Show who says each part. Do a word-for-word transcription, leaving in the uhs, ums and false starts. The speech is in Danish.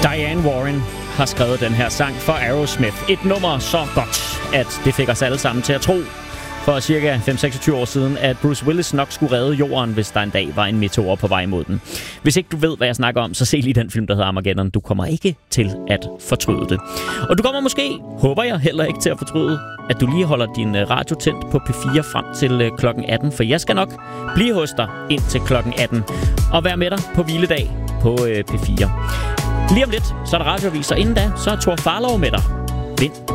Speaker 1: Diane Warren har skrevet den her sang for Aerosmith. Et nummer så godt, at det fik os alle sammen til at tro for cirka fem til seksogtyve år siden, at Bruce Willis nok skulle redde jorden, hvis der en dag var en meteor på vej mod den. Hvis ikke du ved, hvad jeg snakker om, så se lige den film, der hedder Armageddon. Du kommer ikke til at fortryde det. Og du kommer måske, håber jeg, heller ikke til at fortryde, at du lige holder din radio tændt på P fire frem til klokken atten, for jeg skal nok blive hos dig ind til klokken atten og være med dig på hviledag på P fire. Lige om lidt, så er der radioavis, og inden da, så er Thor Farlov med dig. Vind